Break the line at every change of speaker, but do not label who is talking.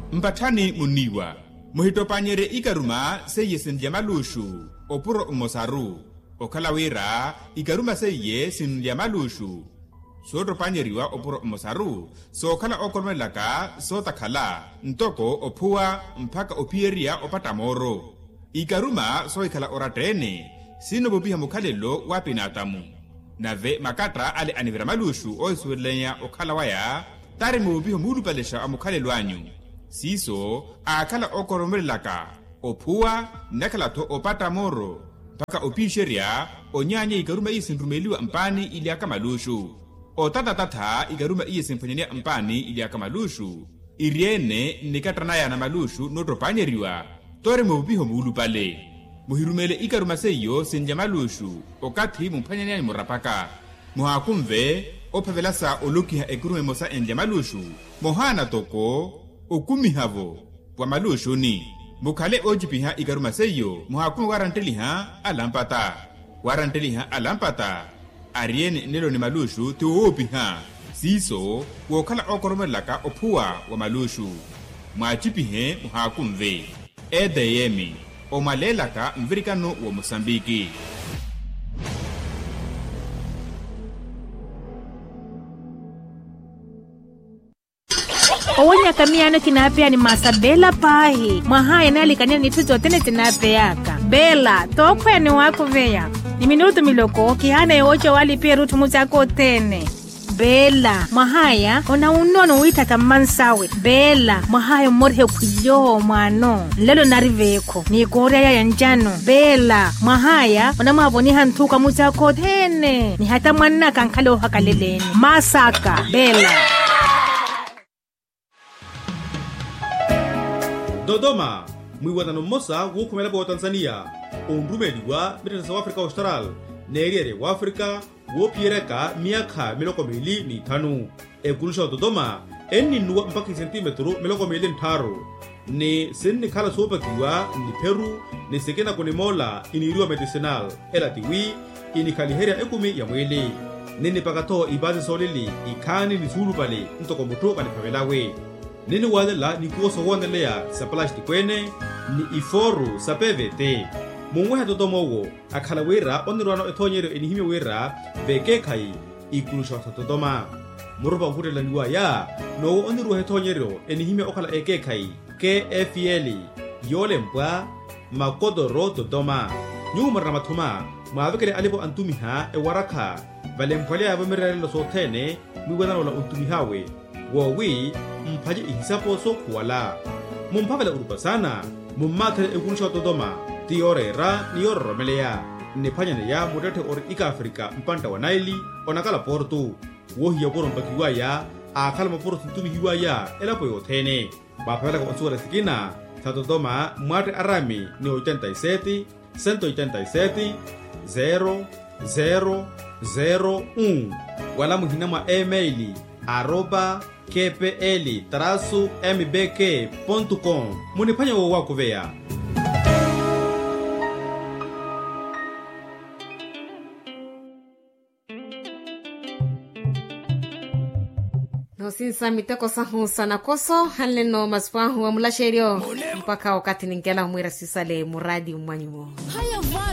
mpathani muniwa muhitopanyere ikaruma seye sindya malushu opuro umosaru okhalawira ikaruma seye sindya malushu sootopanyeriwa opuro umosaru sookhala okolomelaka sootakhala ntoko ophuwa mphaka ophiyeriya opatamoro ikaruma sooikhala oratene sinopopiha mukhalelo wa pinatamu nave makatra ale anivira malushu oisuwelenya okhalawaya tari mupopiha muulupalesha amukhalelo anyu siso akhala okolomelelaka ophuwa nakhalatho opatamoro mpaka opixerya onyanya ikaruma isinrumeliwa mpani iliaka malushu otatatatha ikaruma iyesimphonyania mpani iliaka malushu iriene nikatranayana malushu notopanyeriwa tore mupopiho muulupale muhirumele ikaruma seyo sinja malushu okathi mumphanyaniani murapaka muhakumve ophavelasa olukiha ekurume mosa enja malushu mohana toko okumihavo pwa malushu ni mukhale ojipiha ikaruma seyo muhakume waranteliha alampata ariene nelo ni malushu tiwoopiha siso wookhala okoromelaka ophuwa wa malushu mwachipihe muhakumve edeyemi omalelaka mvirikano wa Mosambiki.
Owonya kamiano kinapea ni masabela pahi mwahaya nalikania ni tuzo tene tinapeyaka bela tokwe ni wako veya ni minutu miloko kihana yocho wali pia rutu muzako tene bela mwahaya ona unono uitata mansawe bela mwahaya morhe kuyoho mwano lelo nariveko ni korea ya njano bela mwahaya ona mwaboni hantuka muzako tene ni hata mwana kankalo hakaleleni masaka bela
Dodoma, mwiwatano mosa wukumela po Tanzania, ondumeli wa Mitesa wa Afrika Austral, neriere wa Afrika, wopiereka miaka miloko mili ni tanu. Ekulusha Dodoma, eni nuwa mpaki sentimetro miloko mili ntaro. Ni sini kala sopa kiwa, ni Peru, ni sekena kone mola, iniriwa medicinal, elatiwi, inikaliheria ekumi ya mwili. Nini pakato ibazi solili, ikani ni zulu pale, ntoko mutu kanipavelawe. Nini wadela ni kuoso wandelea sa plastic kwene ni iforu sa PVT. Mungweha Dodomowo akhalawira onirwano ethonyero enihime wira vekekai ikulusha Dodoma. Murupa hurela niwa ya no onirwa ethonyero enihime okhala ekekai KFL yolempwa makodoro Dodoma. Nyuma ramathuma maavekele alipo antumiha ewaraka valempwale avamirelo sotene mwiwadano la untumihawe wowi mpaje ihisapo sokuwala mumpavela urupa sana mummathele ekulusha Dodoma tiorera niyororomelea niphanyane ya mutete ori ika Afrika mpanta wa Naili onakala portu wohiya poro mpakiwaya akhala maporo sintumihiwaya elapo yothene bapavela kwa onsuwala sikina sa Dodoma mwate arami ni 87 187 0001 wala muhina mwa emaili @kpl-mbk.com munipanya wo wako veya
no sinsa miteko sahusa na koso haleno maspahu wa mulasherio mpaka wakati ningela mwira sisale muradi umanyumo